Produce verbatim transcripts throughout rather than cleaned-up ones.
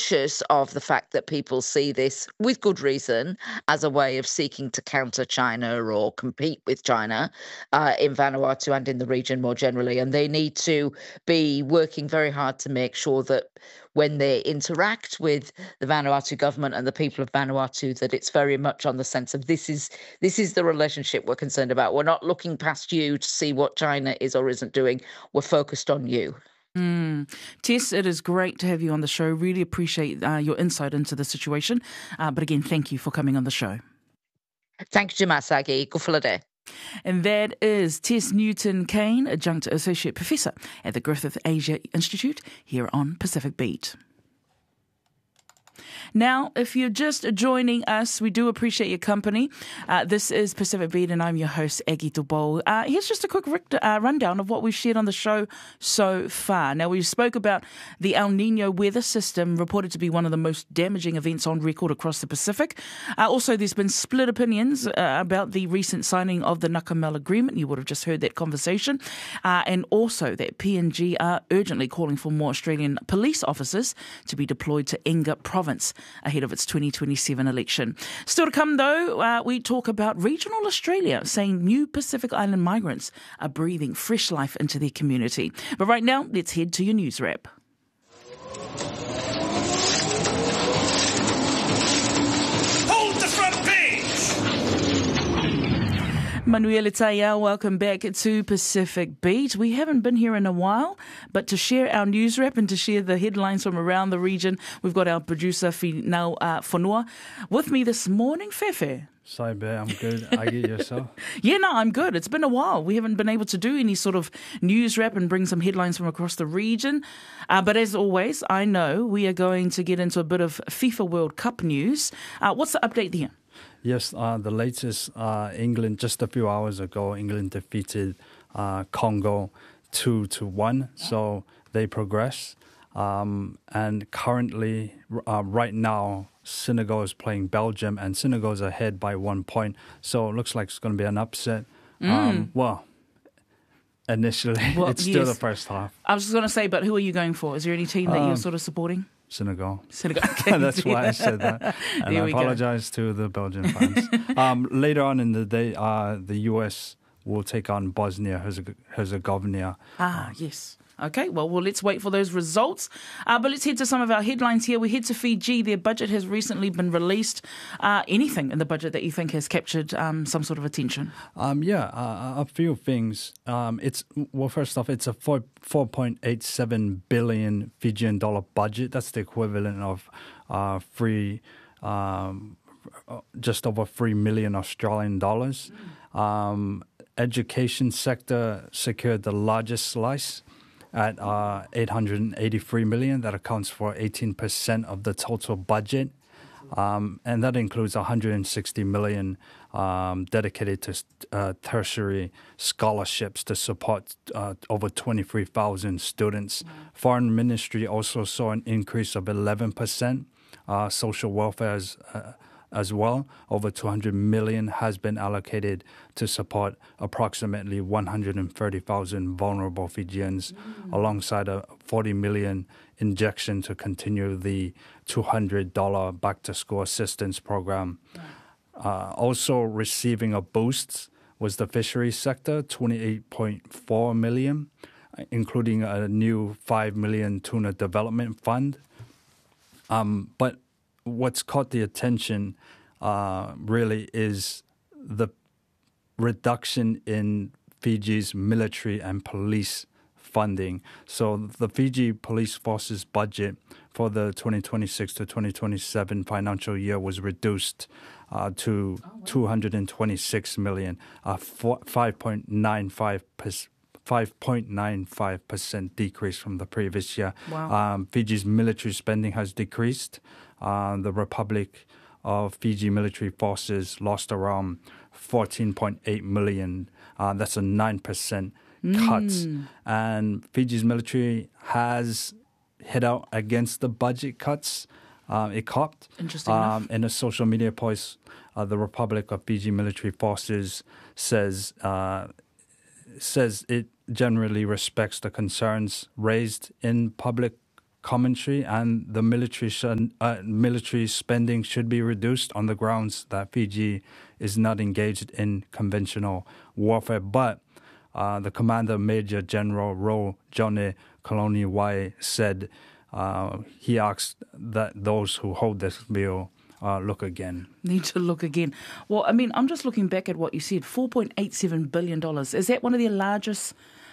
conscious of the fact that people see this, with good reason, as a way of seeking to counter China or compete with China uh, in Vanuatu and in the region more generally. And they need to be working very hard to make sure that when they interact with the Vanuatu government and the people of Vanuatu, that it's very much on the sense of this is this is the relationship we're concerned about. We're not looking past you to see what China is or isn't doing. We're focused on you. Mm. Tess, it is great to have you on the show. Really appreciate uh, your insight into the situation. Uh, but again, thank you for coming on the show. Thank you, Masagi. Kufalade. And that is Tess Newton-Cain, Adjunct Associate Professor at the Griffith Asia Institute here on Pacific Beat. Now, if you're just joining us, we do appreciate your company. Uh, this is Pacific Beat, and I'm your host, Aggie Dubow. Uh, here's just a quick uh, rundown of what we've shared on the show so far. Now, we spoke about the El Nino weather system reported to be one of the most damaging events on record across the Pacific. Uh, also, there's been split opinions uh, about the recent signing of the Nakamel Agreement. You would have just heard that conversation. Uh, and also that P N G are urgently calling for more Australian police officers to be deployed to Enga Province ahead of its twenty twenty-seven election. Still to come, though, uh, we talk about regional Australia, saying new Pacific Island migrants are breathing fresh life into their community. But right now, let's head to your news wrap. Manuela Tayao, welcome back to Pacific Beat. We haven't been here in a while, but to share our news wrap and to share the headlines from around the region, we've got our producer, Finau uh, Fonua, with me this morning. Fefe. Sorry, Bear, I'm good. I get yourself. Yeah, no, I'm good. It's been a while. We haven't been able to do any sort of news wrap and bring some headlines from across the region. Uh, but as always, I know we are going to get into a bit of FIFA World Cup news. Uh, what's the update there? Yes, uh, the latest, uh, England, just a few hours ago, England defeated uh, Congo two to one. So they progress. Um, and currently, uh, right now, Senegal is playing Belgium, and Senegal is ahead by one point. So it looks like it's going to be an upset. Mm. Um, well, initially, well, it's yes. still the first half. I was just going to say, but who are you going for? Is there any team that um, you're sort of supporting? Senegal. Senegal. Okay. That's why I said that. And I apologize go. to the Belgian fans. um, later on in the day, uh, the U S will take on Bosnia Herzegovina. Ah, yes. Okay, well, well, let's wait for those results. Uh, but let's head to some of our headlines here. We head to Fiji. Their budget has recently been released. Uh, anything in the budget that you think has captured um, some sort of attention? Um, yeah, uh, a few things. Um, it's well, first off, it's a four four point eight seven billion Fijian dollar budget. That's the equivalent of uh, free, um, just over three million Australian dollars. Mm. Um, education sector secured the largest slice at uh, eight hundred eighty-three million. That accounts for eighteen percent of the total budget. Um, and that includes one hundred sixty million um, dedicated to uh, tertiary scholarships to support uh, over twenty-three thousand students. Mm-hmm. Foreign Ministry also saw an increase of eleven percent. Uh, social welfare as, uh, as well, over two hundred million has been allocated to support approximately one hundred thirty thousand vulnerable Fijians, mm. alongside a forty million injection to continue the two hundred dollars back-to-school assistance program. Yeah. Uh, also receiving a boost was the fisheries sector, twenty-eight point four million, including a new five million tuna development fund. Um, but what's caught the attention uh, really is the reduction in Fiji's military and police funding. So the Fiji Police Force's budget for the twenty twenty-six to twenty twenty-seven financial year was reduced uh, to oh, wow. two hundred twenty-six million, a five point nine five percent. five point nine five percent decrease from the previous year. Wow. Um, Fiji's military spending has decreased. Uh, the Republic of Fiji military forces lost around fourteen point eight million. Uh, that's a nine percent mm. cut. And Fiji's military has hit out against the budget cuts uh, it copped. Interesting um, enough. In a social media post, uh, the Republic of Fiji military forces says uh, says it generally respects the concerns raised in public commentary, and the military should, uh, military spending should be reduced on the grounds that Fiji is not engaged in conventional warfare. But uh, the Commander Major General Ro Jone Kaloniwai said uh, he asked that those who hold this bill uh, look again. Need to look again. Well, I mean, I'm just looking back at what you said, four point eight seven billion dollars. Is that one of the largest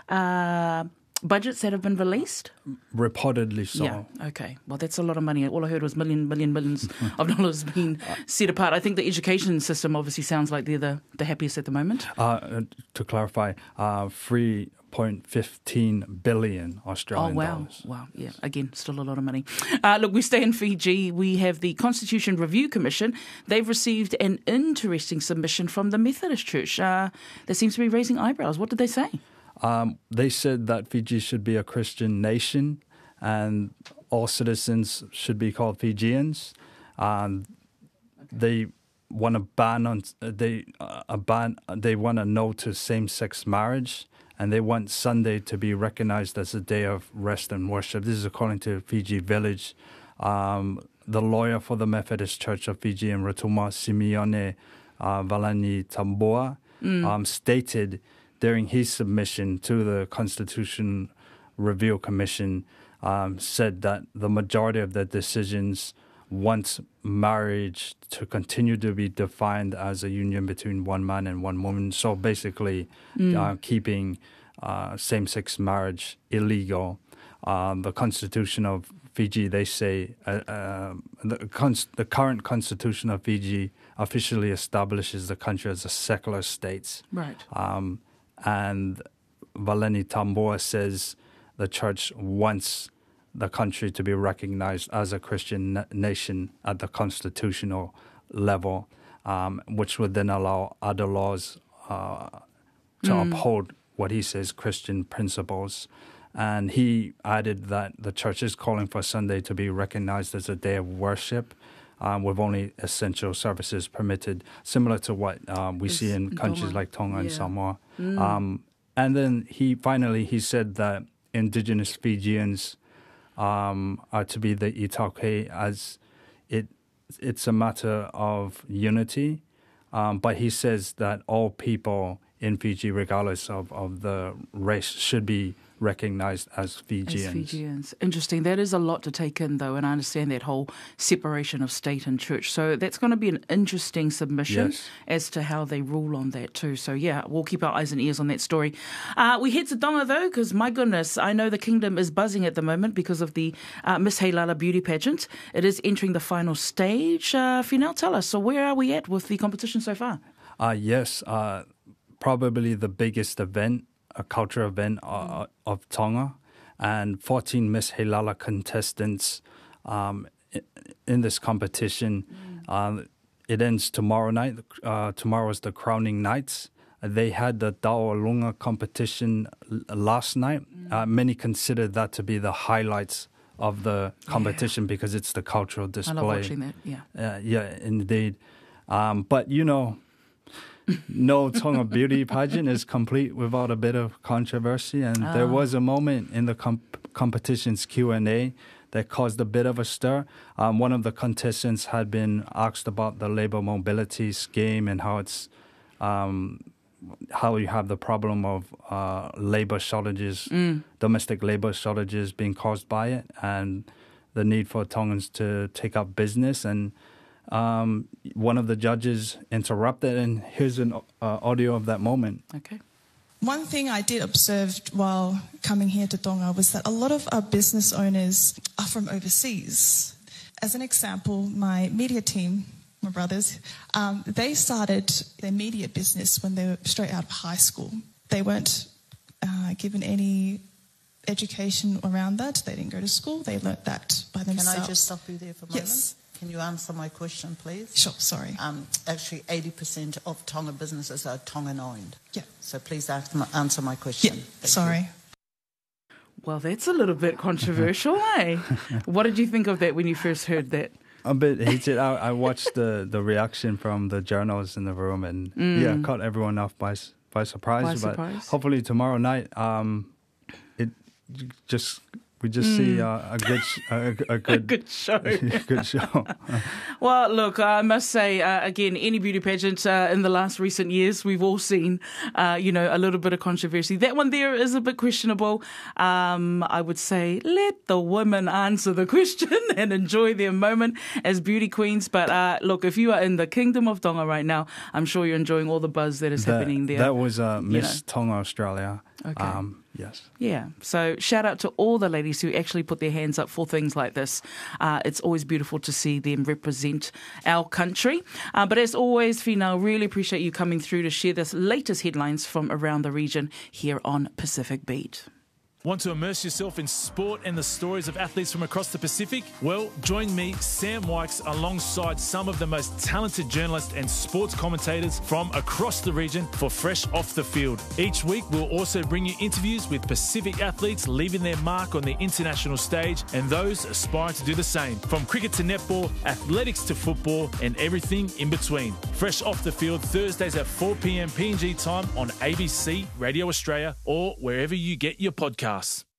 uh, budgets that have been released? Reportedly so. Yeah, okay. Well, that's a lot of money. All I heard was million, million, millions of dollars being set apart. I think the education system obviously sounds like they're the, the happiest at the moment. Uh, to clarify, uh, three point one five billion Australian oh, wow. dollars. Wow. Yeah, again, still a lot of money. Uh, look, we stay in Fiji. We have the Constitution Review Commission. They've received an interesting submission from the Methodist Church uh, that seems to be raising eyebrows. What did they say? Um, they said that Fiji should be a Christian nation and all citizens should be called Fijians. Um, they want to ban on they uh, a ban. They want a no to same-sex marriage, and they want Sunday to be recognized as a day of rest and worship. This is according to Fiji Village. Um, the lawyer for the Methodist Church of Fiji in Rotuma, Simeone uh, Valani Tamboa, mm. um, stated during his submission to the Constitution Review Commission, um, said that the majority of the decisions want marriage to continue to be defined as a union between one man and one woman. So basically, mm. uh, keeping uh, same-sex marriage illegal. Um, the Constitution of Fiji, they say, uh, uh, the, cons- the current Constitution of Fiji officially establishes the country as a secular state. Right. Um, And Valeni Tamboa says the church wants the country to be recognized as a Christian na- nation at the constitutional level, um, which would then allow other laws uh, to mm. uphold what he says Christian principles. And he added that the church is calling for Sunday to be recognized as a day of worship, Um, with only essential services permitted, similar to what um, we it's see in countries Tonga. like Tonga yeah. and Samoa. Mm. Um, and then he finally he said that indigenous Fijians um, are to be the Itauke, as it it's a matter of unity. Um, but he says that all people in Fiji, regardless of, of the race, should be recognized as Fijians. As Fijians. Interesting. That is a lot to take in, though, and I understand that whole separation of state and church. So that's going to be an interesting submission yes. as to how they rule on that too. So, yeah, we'll keep our eyes and ears on that story. Uh, we head to Tonga, though, because, my goodness, I know the kingdom is buzzing at the moment because of the uh, Miss Heilala beauty pageant. It is entering the final stage. Uh, Finel, tell us, so where are we at with the competition so far? Uh, yes, uh, probably the biggest event, a cultural event uh, of Tonga, and fourteen Miss Heilala contestants um, in this competition. Mm. Um, it ends tomorrow night. Uh, tomorrow is the crowning nights. They had the Taolunga competition last night. Mm. Uh, many consider that to be the highlights of the competition yeah. because it's the cultural display. I love watching that, yeah. Uh, yeah, indeed. Um, but, you know, no Tonga beauty pageant is complete without a bit of controversy, and oh. there was a moment in the comp- competition's Q and A that caused a bit of a stir. Um, one of the contestants had been asked about the labor mobility scheme and how it's um, how you have the problem of uh, labor shortages, mm. domestic labor shortages being caused by it, and the need for Tongans to take up business. And Um, one of the judges interrupted, and here's an uh, audio of that moment. Okay. One thing I did observe while coming here to Tonga was that a lot of our business owners are from overseas. As an example, my media team, my brothers, um, they started their media business when they were straight out of high school. They weren't uh, given any education around that. They didn't go to school. They learnt that by themselves. Can I just stop you there for a moment? Yes. Can you answer my question, please? Sure, sorry. Um, actually, eighty percent of Tonga businesses are Tongan-owned. Yeah. So please ask my, answer my question. Yeah, Thank sorry. You. Well, that's a little bit controversial, eh? What did you think of that when you first heard that? A bit heated. I, I watched the, the reaction from the journalists in the room, and mm. yeah, caught everyone off by by surprise. By but surprise. hopefully tomorrow night, um, it just We just mm. see uh, a good, sh- a, a good, a good show. good show. Well, look, I must say uh, again, any beauty pageant uh, in the last recent years, we've all seen, uh, you know, a little bit of controversy. That one there is a bit questionable. Um, I would say let the women answer the question and enjoy their moment as beauty queens. But uh, look, if you are in the Kingdom of Tonga right now, I'm sure you're enjoying all the buzz that is that, happening there. That was uh, Miss you know. Tonga Australia. Okay. Um, yes. Yeah. So shout out to all the ladies who actually put their hands up for things like this. Uh, it's always beautiful to see them represent our country. Uh, but as always, Fina, really appreciate you coming through to share the latest headlines from around the region here on Pacific Beat. Want to immerse yourself in sport and the stories of athletes from across the Pacific? Well, join me, Sam Wykes, alongside some of the most talented journalists and sports commentators from across the region for Fresh Off the Field. Each week, we'll also bring you interviews with Pacific athletes leaving their mark on the international stage and those aspiring to do the same. From cricket to netball, athletics to football, and everything in between. Fresh Off the Field, Thursdays at four p.m. P N G time on A B C, Radio Australia, or wherever you get your podcasts.